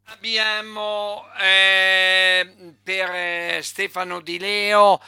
Abbiamo per Stefano Di Leo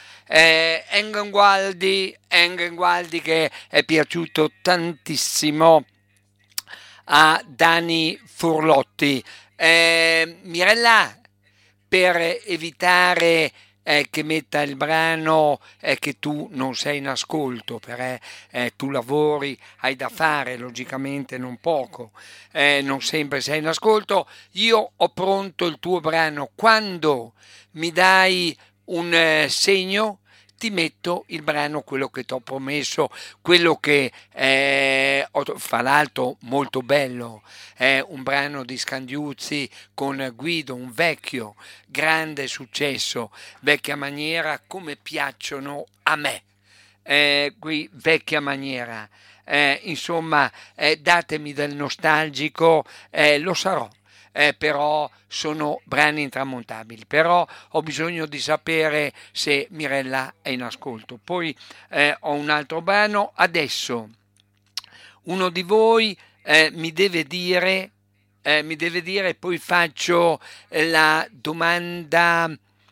Engengualdi che è piaciuto tantissimo a Dani Furlotti. Mirella, per evitare che metta il brano che tu non sei in ascolto, perché tu lavori, hai da fare, logicamente non poco, non sempre sei in ascolto, io ho pronto il tuo brano. Quando mi dai un segno, ti metto il brano, quello che ti ho promesso, quello che fra l'altro molto bello, è un brano di Scandiuzzi con Guido, un vecchio grande successo, vecchia maniera come piacciono a me. Qui vecchia maniera. Insomma, datemi del nostalgico, lo sarò. Però sono brani intramontabili. Però ho bisogno di sapere se Mirella è in ascolto. Poi ho un altro brano. Adesso uno di voi mi deve dire, poi faccio la domanda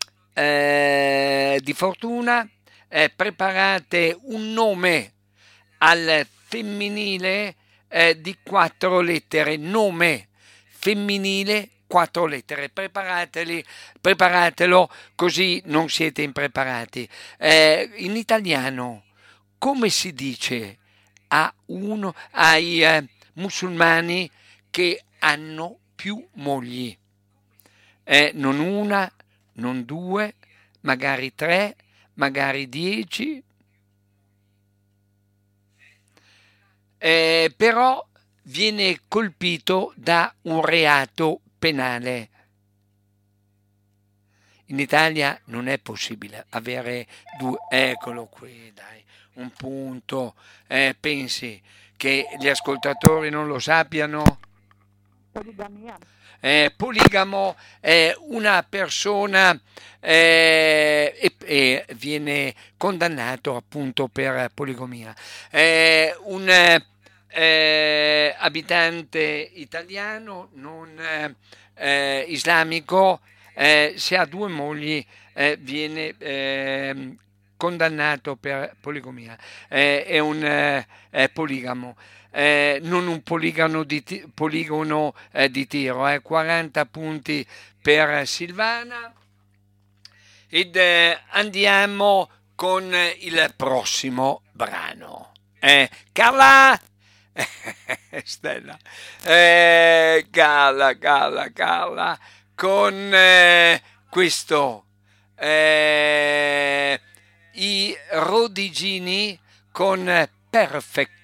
di fortuna. Preparate un nome al femminile di quattro lettere, nome femminile quattro lettere, preparatelo così non siete impreparati. In italiano come si dice ai musulmani che hanno più mogli? Non una, non due, magari tre, magari 10, però viene colpito da un reato penale. In Italia non è possibile avere due, eccolo qui, dai, un punto. Pensi che gli ascoltatori non lo sappiano? Poligamia. Poligamo è una persona e viene condannato appunto per poligamia. Un abitante italiano non islamico, se ha due mogli viene condannato per poligamia. È un poligamo. Non un poligono di tiro, 40 punti per Silvana ed andiamo con il prossimo brano. Carla! Stella, Carla, con questo i Rodigini con Perfect.